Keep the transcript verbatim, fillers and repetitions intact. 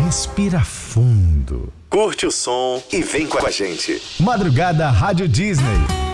Respira fundo. Curte o som e vem com a gente. Madrugada Rádio Disney.